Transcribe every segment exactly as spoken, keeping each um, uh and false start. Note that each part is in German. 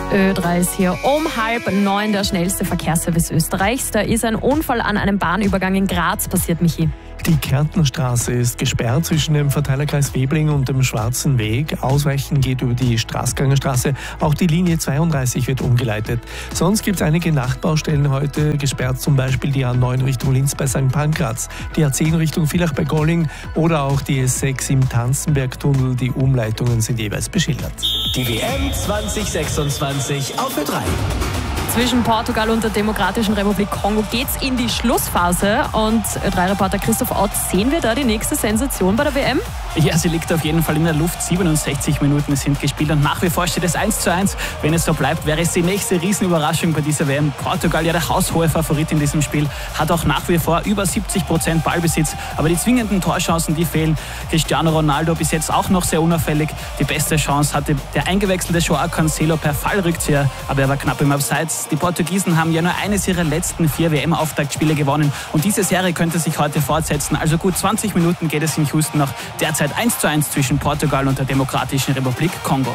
Ö drei ist hier um halb neun, der schnellste Verkehrsservice Österreichs. Da ist ein Unfall an einem Bahnübergang in Graz passiert, Michi. Die Kärntnerstraße ist gesperrt zwischen dem Verteilerkreis Webling und dem Schwarzen Weg. Ausweichen geht über die Straßgangerstraße. Auch die Linie zweiunddreißig wird umgeleitet. Sonst gibt es einige Nachtbaustellen heute gesperrt, zum Beispiel die A neun Richtung Linz bei Sankt Pankraz, die A zehn Richtung Villach bei Golling oder auch die S sechs im Tanzenbergtunnel. Die Umleitungen sind jeweils beschildert. Die W M zwanzig sechsundzwanzig auf Ö drei. Zwischen Portugal und der Demokratischen Republik Kongo geht's in die Schlussphase. Und Ö drei Reporter Christoph Ott, sehen wir da die nächste Sensation bei der W M? Ja, sie liegt auf jeden Fall in der Luft. siebenundsechzig Minuten sind gespielt und nach wie vor steht es eins zu eins. Wenn es so bleibt, wäre es die nächste Riesenüberraschung bei dieser W M. Portugal, ja der haushohe Favorit in diesem Spiel, hat auch nach wie vor über siebzig Prozent Ballbesitz. Aber die zwingenden Torchancen, die fehlen. Cristiano Ronaldo bis jetzt auch noch sehr unauffällig. Die beste Chance hatte der eingewechselte Joao Cancelo per Fallrückzieher, aber er war knapp im Abseits. Die Portugiesen haben ja nur eines ihrer letzten vier W M-Auftaktspiele gewonnen und diese Serie könnte sich heute fortsetzen. Also gut zwanzig Minuten geht es in Houston noch. Derzeit eins zu eins zwischen Portugal und der Demokratischen Republik Kongo.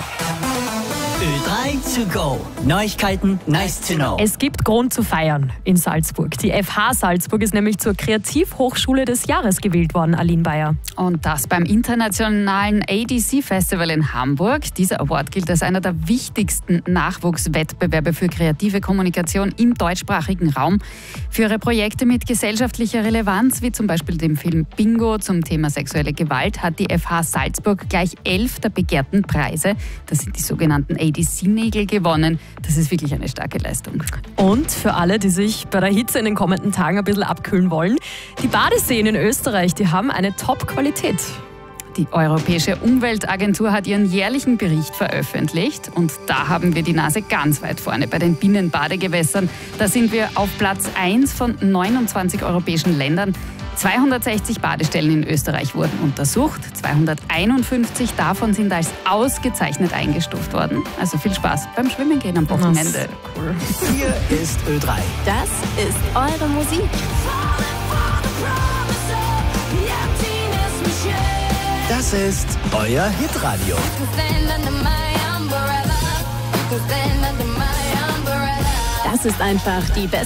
Ö drei to go. Neuigkeiten, nice to know. Es gibt Grund zu feiern in Salzburg. Die F H Salzburg ist nämlich zur Kreativhochschule des Jahres gewählt worden, Aline Bayer. Und das beim internationalen A D C Festival in Hamburg. Dieser Award gilt als einer der wichtigsten Nachwuchswettbewerbe für kreative Kommunikation im deutschsprachigen Raum. Für ihre Projekte mit gesellschaftlicher Relevanz, wie zum Beispiel dem Film Bingo zum Thema sexuelle Gewalt, hat die F H Salzburg gleich elf der begehrten Preise. Das sind die sogenannten A D C-Nägel gewonnen. Das ist wirklich eine starke Leistung. Und für alle, die sich bei der Hitze in den kommenden Tagen ein bisschen abkühlen wollen, die Badeseen in Österreich, die haben eine Top-Qualität. Die Europäische Umweltagentur hat ihren jährlichen Bericht veröffentlicht und da haben wir die Nase ganz weit vorne bei den Binnenbadegewässern. Da sind wir auf Platz eins von neunundzwanzig europäischen Ländern. zweihundertsechzig Badestellen in Österreich wurden untersucht, zweihunderteinundfünfzig davon sind als ausgezeichnet eingestuft worden. Also viel Spaß beim Schwimmen gehen am Wochenende. Cool. Hier ist Ö drei. Das ist eure Musik. Das ist euer Hitradio. Das ist einfach die beste